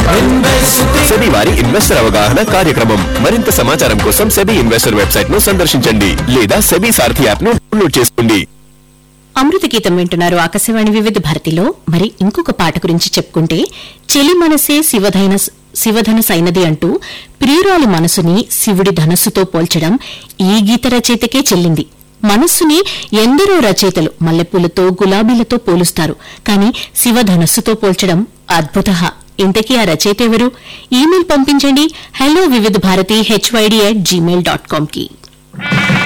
SEBI వారి investor అవగాహన కార్యక్రమం. మరింత సమాచారం కోసం సెబీ ఇన్వెస్టర్ వెబ్సైట్ ను సందర్శించండి లేదా సెబీ సారథి యాప్ ను డౌన్లోడ్ చేసుకోండి. అమృత గీతం వింటున్నారు ఆకాశవాణి వివిధ భారతిలో. మరి ఇంకొక పాట గురించి చెప్పుకుంటే, చెలి మనసే శివధన సైనది అంటూ ప్రియురాలి మనసుని శివుడి ధనస్సుతో పోల్చడం ఈ గీత రచయితకే చెల్లింది. మనస్సుని ఎందరో రచయితలు మల్లెపూలతో గులాబీలతో పోలుస్తారు, కానీ శివధనస్సుతో పోల్చడం అద్భుత. ఇంతకీ ఆ రచయిత ఎవరు? ఈమెయిల్ పంపించండి hello vividbharati@gmail.com కి.